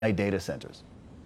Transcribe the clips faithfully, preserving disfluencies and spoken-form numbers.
data centers?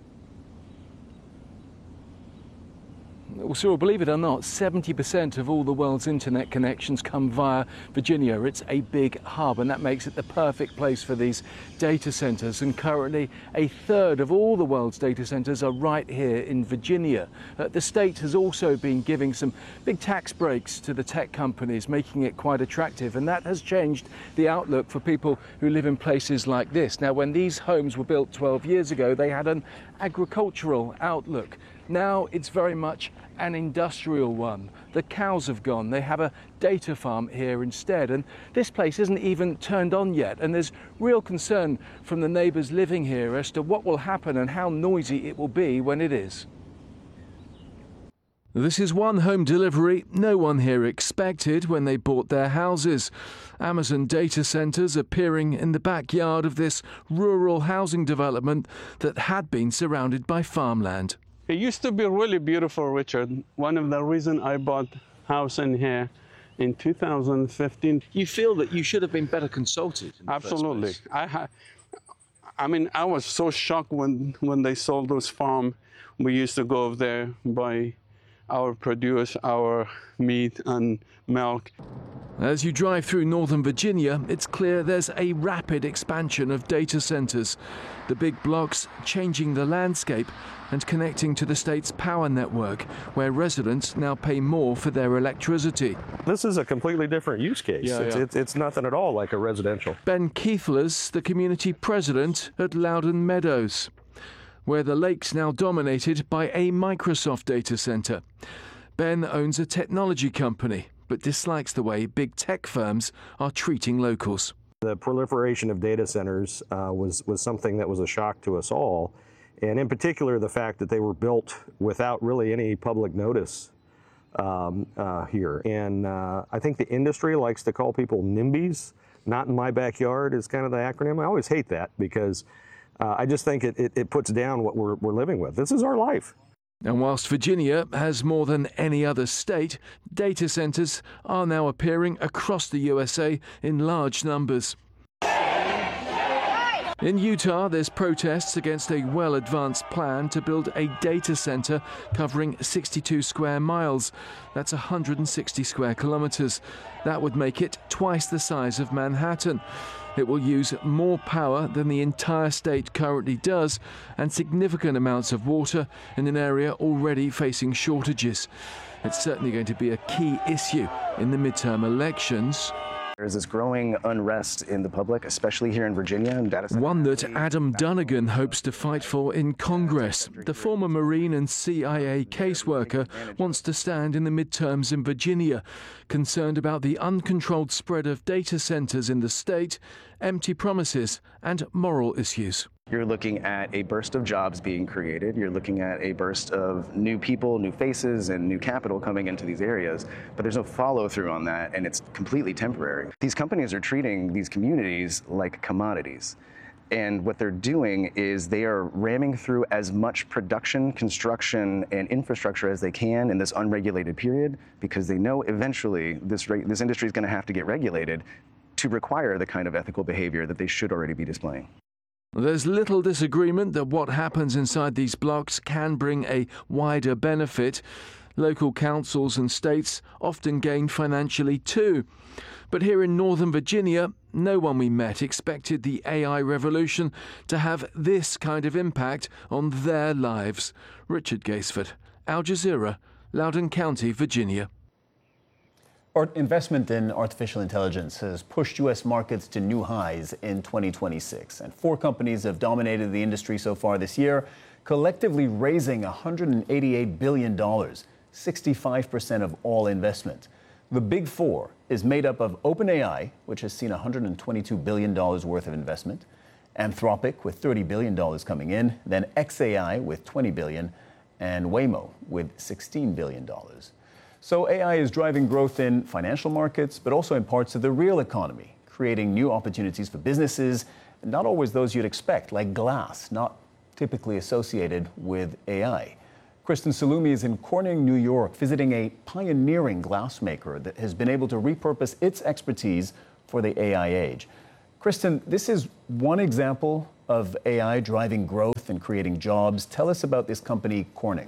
Well, Cyril, believe it or not, seventy percent of all the world's internet connections come via Virginia. It's a big hub, and that makes it the perfect place for these data centers. And currently, a third of all the world's data centers are right here in Virginia. Uh, the state has also been giving some big tax breaks to the tech companies, making it quite attractive. And that has changed the outlook for people who live in places like this. Now, when these homes were built twelve years ago, they had an agricultural outlook. Now it's very much an industrial one. The cows have gone. They have a data farm here instead. And this place isn't even turned on yet. And there's real concern from the neighbours living here as to what will happen and how noisy it will be when it is. This is one home delivery no one here expected when they bought their houses. Amazon data centres appearing in the backyard of this rural housing development that had been surrounded by farmland. It used to be really beautiful, Richard. One of the reasons I bought house in here in two thousand fifteen. You feel that you should have been better consulted? In the Absolutely. first place. I ha I mean, I was so shocked when, when they sold those farms. We used to go over there, buy our produce, our meat and milk. As you drive through northern Virginia, it's clear there's a rapid expansion of data centers. The big blocks changing the landscape and connecting to the state's power network, where residents now pay more for their electricity. This is a completely different use case. Yeah, it's, yeah. It's, it's nothing at all like a residential. Ben Keithlers, the community president at Loudon Meadows, where the lake's now dominated by a Microsoft data center. Ben owns a technology company, but dislikes the way big tech firms are treating locals. The proliferation of data centers uh, was, was something that was a shock to us all, and in particular the fact that they were built without really any public notice um, uh, here. And uh, I think the industry likes to call people NIMBYs. Not in my backyard is kind of the acronym. I always hate that because uh, I just think it, it, it puts down what we're, we're living with. This is our life. And whilst Virginia has more than any other state, data centers are now appearing across the U S A in large numbers. In Utah, there's protests against a well-advanced plan to build a data center covering sixty-two square miles. That's one hundred sixty square kilometers. That would make it twice the size of Manhattan. It will use more power than the entire state currently does, and significant amounts of water in an area already facing shortages. It's certainly going to be a key issue in the midterm elections. There's this growing unrest in the public, especially here in Virginia. And data center One that Adam Dunnigan hopes to fight for in Congress. The former Marine and C I A caseworker wants to stand in the midterms in Virginia, concerned about the uncontrolled spread of data centers in the state, empty promises, and moral issues. You're looking at a burst of jobs being created. You're looking at a burst of new people, new faces, and new capital coming into these areas. But there's no follow through on that, and it's completely temporary. These companies are treating these communities like commodities. And what they're doing is they are ramming through as much production, construction, and infrastructure as they can in this unregulated period, because they know eventually this, this industry is going to have to get regulated to require the kind of ethical behavior that they should already be displaying. There's little disagreement that what happens inside these blocks can bring a wider benefit. Local councils and states often gain financially too. But here in Northern Virginia, no one we met expected the A I revolution to have this kind of impact on their lives. Richard Gaisford, Al Jazeera, Loudoun County, Virginia. Investment in artificial intelligence has pushed U S markets to new highs in twenty twenty-six, and four companies have dominated the industry so far this year, collectively raising one hundred eighty-eight billion dollars, sixty-five percent of all investment. The Big Four is made up of OpenAI, which has seen one hundred twenty-two billion dollars worth of investment, Anthropic with thirty billion dollars coming in, then xAI with twenty billion dollars, and Waymo with sixteen billion dollars. So A I is driving growth in financial markets, but also in parts of the real economy, creating new opportunities for businesses, not always those you'd expect, like glass, not typically associated with A I. Kristen Salumi is in Corning, New York, visiting a pioneering glassmaker that has been able to repurpose its expertise for the A I age. Kristen, this is one example of A I driving growth and creating jobs. Tell us about this company, Corning.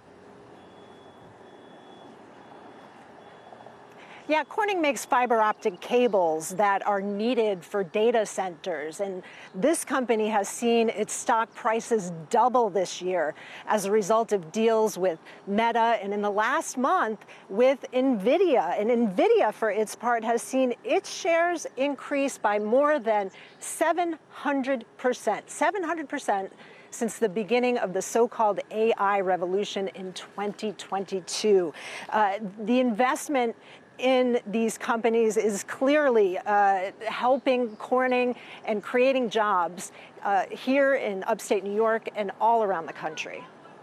Yeah, Corning makes fiber optic cables that are needed for data centers. And this company has seen its stock prices double this year as a result of deals with Meta and in the last month with NVIDIA. And NVIDIA, for its part, has seen its shares increase by more than seven hundred percent. seven hundred percent since the beginning of the so-called A I revolution in twenty twenty-two. Uh, the investment in these companies is clearly uh, helping Corning and creating jobs uh, here in upstate New York and all around the country.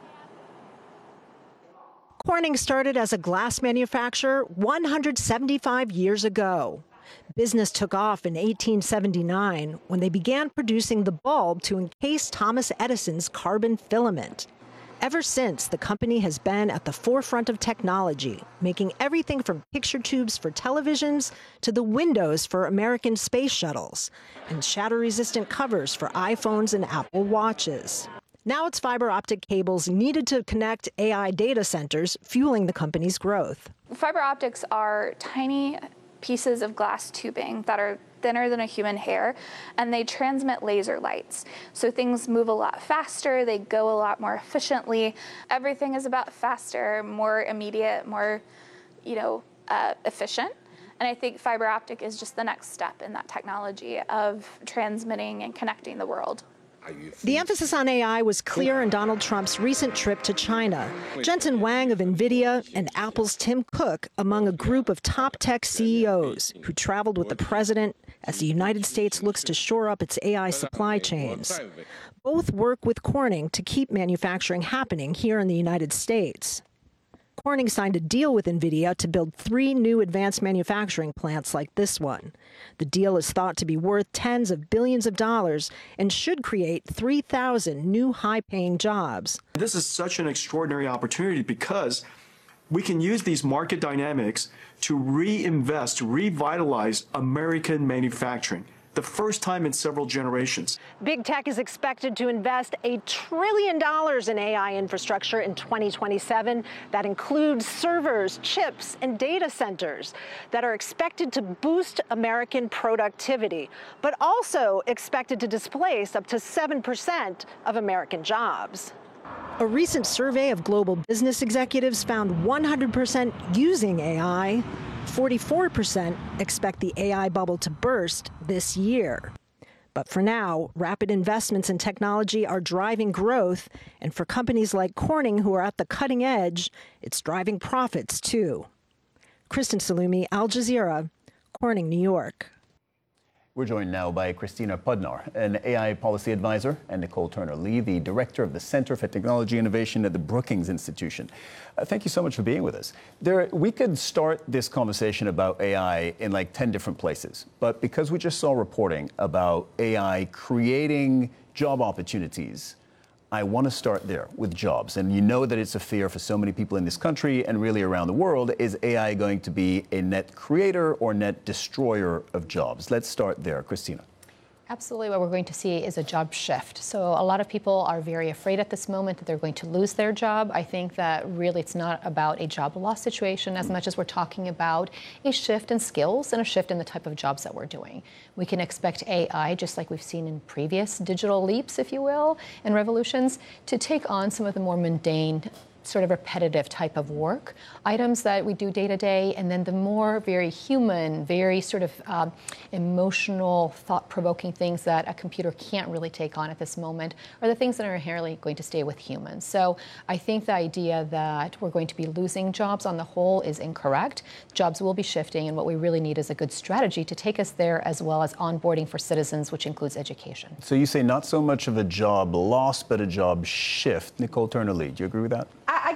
Corning started as a glass manufacturer one hundred seventy-five years ago. Business took off in eighteen seventy-nine when they began producing the bulb to encase Thomas Edison's carbon filament. Ever since, the company has been at the forefront of technology, making everything from picture tubes for televisions to the windows for American space shuttles, and shatter-resistant covers for iPhones and Apple Watches. Now it's fiber optic cables needed to connect A I data centers, fueling the company's growth. Fiber optics are tiny pieces of glass tubing that are thinner than a human hair, and they transmit laser lights. So things move a lot faster, they go a lot more efficiently. Everything is about faster, more immediate, more, you know, uh, efficient. And I think fiber optic is just the next step in that technology of transmitting and connecting the world. The emphasis on A I was clear in Donald Trump's recent trip to China. Jensen Huang of NVIDIA and Apple's Tim Cook among a group of top tech C E Os who traveled with the president as the United States looks to shore up its A I supply chains. Both work with Corning to keep manufacturing happening here in the United States. Corning signed a deal with NVIDIA to build three new advanced manufacturing plants like this one. The deal is thought to be worth tens of billions of dollars and should create three thousand new high-paying jobs. This is such an extraordinary opportunity because we can use these market dynamics to reinvest, revitalize American manufacturing. The first time in several generations. Big tech is expected to invest a trillion dollars in A I infrastructure in twenty twenty-seven. That includes servers, chips, and data centers that are expected to boost American productivity, but also expected to displace up to seven percent of American jobs. A recent survey of global business executives found one hundred percent using A I. forty-four percent expect the A I bubble to burst this year. But for now, rapid investments in technology are driving growth, and for companies like Corning, who are at the cutting edge, it's driving profits too. Kristen Salumi, Al Jazeera, Corning, New York. We're joined now by Christina Pudnar, an A I policy advisor, and Nicole Turner-Lee, the director of the Center for Technology Innovation at the Brookings Institution. Uh, thank you so much for being with us. There, we could start this conversation about A I in like ten different places, but because we just saw reporting about A I creating job opportunities, I want to start there with jobs. And you know that it's a fear for so many people in this country and really around the world. Is A I going to be a net creator or net destroyer of jobs? Let's start there. Christina. Absolutely. What we're going to see is a job shift. So a lot of people are very afraid at this moment that they're going to lose their job. I think that really it's not about a job loss situation as much as we're talking about a shift in skills and a shift in the type of jobs that we're doing. We can expect A I, just like we've seen in previous digital leaps, if you will, and revolutions, to take on some of the more mundane, sort of repetitive type of work, items that we do day to day, and then the more very human, very sort of um, emotional, thought-provoking things that a computer can't really take on at this moment are the things that are inherently going to stay with humans. So I think the idea that we're going to be losing jobs on the whole is incorrect. Jobs will be shifting, and what we really need is a good strategy to take us there, as well as onboarding for citizens, which includes education. So you say not so much of a job loss, but a job shift. Nicole Turner-Lee, do you agree with that? I, I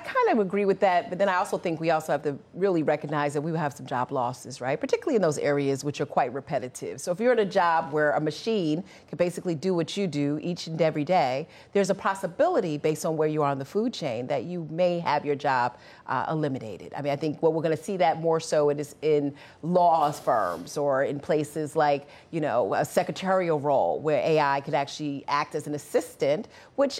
kind of agree with that, but then I also think we also have to really recognize that we will have some job losses, right? Particularly in those areas which are quite repetitive. So if you're in a job where a machine can basically do what you do each and every day, there's a possibility based on where you are on the food chain that you may have your job uh, eliminated. I mean, I think what we're going to see that more so is in law firms or in places like, you know, a secretarial role where A I could actually act as an assistant, which